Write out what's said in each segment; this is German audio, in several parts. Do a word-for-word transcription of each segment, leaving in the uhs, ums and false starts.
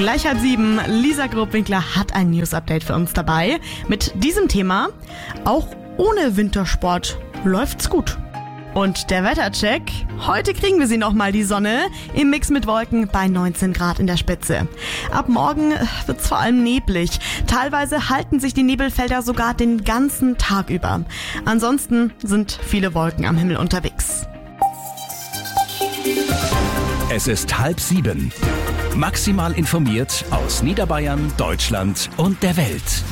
Gleich halb sieben, Lisa Grobwinkler hat ein News-Update für uns dabei. Mit diesem Thema, auch ohne Wintersport läuft's gut. Und der Wettercheck, heute kriegen wir sie nochmal, die Sonne, im Mix mit Wolken bei neunzehn Grad in der Spitze. Ab morgen wird's vor allem neblig. Teilweise halten sich die Nebelfelder sogar den ganzen Tag über. Ansonsten sind viele Wolken am Himmel unterwegs. Es ist halb sieben. Maximal informiert aus Niederbayern, Deutschland und der Welt.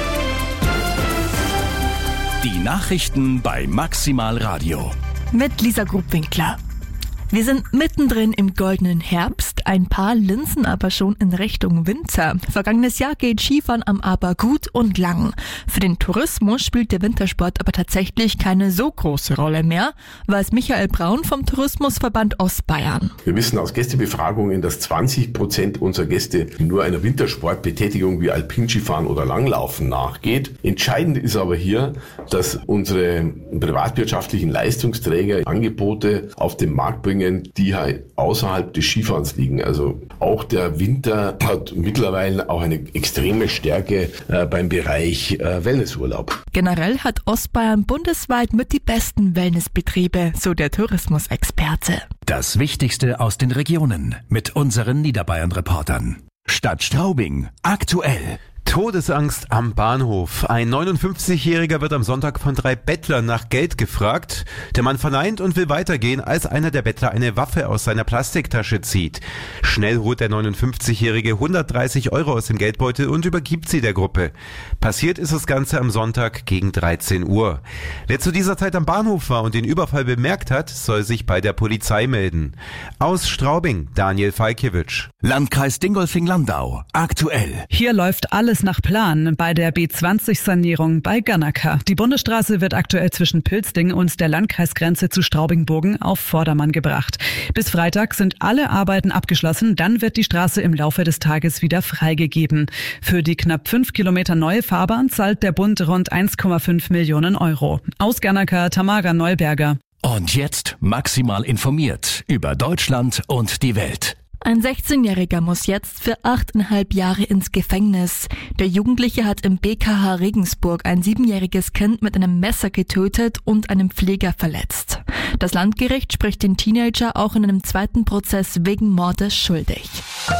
Die Nachrichten bei Maximal Radio. Mit Lisa Grobwinkler. Wir sind mittendrin im goldenen Herbst, ein paar linsen aber schon in Richtung Winter. Vergangenes Jahr geht Skifahren am Aber gut und lang. Für den Tourismus spielt der Wintersport aber tatsächlich keine so große Rolle mehr, weiß Michael Braun vom Tourismusverband Ostbayern. Wir wissen aus Gästebefragungen, dass zwanzig Prozent unserer Gäste nur einer Wintersportbetätigung wie Alpinskifahren oder Langlaufen nachgeht. Entscheidend ist aber hier, dass unsere privatwirtschaftlichen Leistungsträger Angebote auf den Markt bringen, die halt außerhalb des Skifahrens liegen. Also auch der Winter hat mittlerweile auch eine extreme Stärke äh, beim Bereich äh, Wellnessurlaub. Generell hat Ostbayern bundesweit mit die besten Wellnessbetriebe, so der Tourismusexperte. Das Wichtigste aus den Regionen mit unseren Niederbayern-Reportern. Stadt Straubing, aktuell. Todesangst am Bahnhof. Ein neunundfünfzigjähriger wird am Sonntag von drei Bettlern nach Geld gefragt. Der Mann verneint und will weitergehen, als einer der Bettler eine Waffe aus seiner Plastiktasche zieht. Schnell holt der neunundfünfzigjährige hundertdreißig Euro aus dem Geldbeutel und übergibt sie der Gruppe. Passiert ist das Ganze am Sonntag gegen dreizehn Uhr. Wer zu dieser Zeit am Bahnhof war und den Überfall bemerkt hat, soll sich bei der Polizei melden. Aus Straubing, Daniel Falkiewicz. Landkreis Dingolfing-Landau, aktuell. Hier läuft alles nach Plan bei der B zwanzig Sanierung bei Gannaka. Die Bundesstraße wird aktuell zwischen Pilzding und der Landkreisgrenze zu Straubing-Burgen auf Vordermann gebracht. Bis Freitag sind alle Arbeiten abgeschlossen, dann wird die Straße im Laufe des Tages wieder freigegeben. Für die knapp fünf Kilometer neue Fahrbahn zahlt der Bund rund eins Komma fünf Millionen Euro. Aus Gannaka, Tamara Neuberger. Und jetzt maximal informiert über Deutschland und die Welt. Ein sechzehnjähriger muss jetzt für achteinhalb Jahre ins Gefängnis. Der Jugendliche hat im B K H Regensburg ein siebenjähriges Kind mit einem Messer getötet und einen Pfleger verletzt. Das Landgericht spricht den Teenager auch in einem zweiten Prozess wegen Mordes schuldig.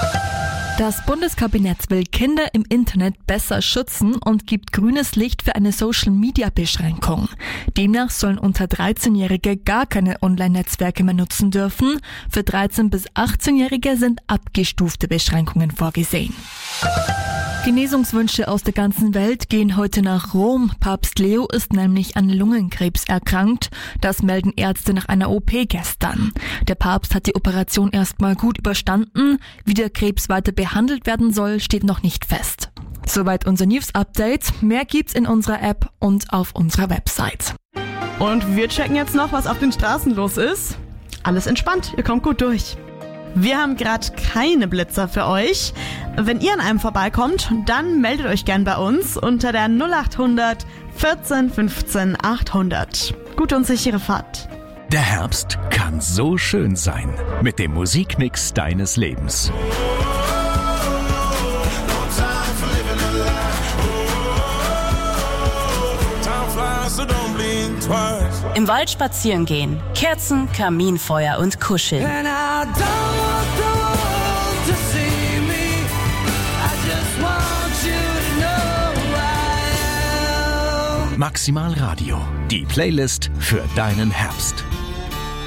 Das Bundeskabinett will Kinder im Internet besser schützen und gibt grünes Licht für eine Social-Media-Beschränkung. Demnach sollen unter dreizehnjährige gar keine Online-Netzwerke mehr nutzen dürfen. Für dreizehn- bis achtzehnjährige sind abgestufte Beschränkungen vorgesehen. Genesungswünsche aus der ganzen Welt gehen heute nach Rom. Papst Leo ist nämlich an Lungenkrebs erkrankt. Das melden Ärzte nach einer O P gestern. Der Papst hat die Operation erstmal gut überstanden. Wie der Krebs weiter behandelt werden soll, steht noch nicht fest. Soweit unser News-Update. Mehr gibt's in unserer App und auf unserer Website. Und wir checken jetzt noch, was auf den Straßen los ist. Alles entspannt, ihr kommt gut durch. Wir haben gerade keine Blitzer für euch. Wenn ihr an einem vorbeikommt, dann meldet euch gern bei uns unter der null acht hundert vierzehn fünfzehn achthundert. Gute und sichere Fahrt. Der Herbst kann so schön sein mit dem Musikmix deines Lebens. Im Wald spazieren gehen, Kerzen, Kaminfeuer und Kuscheln. Maximal Radio, die Playlist für deinen Herbst.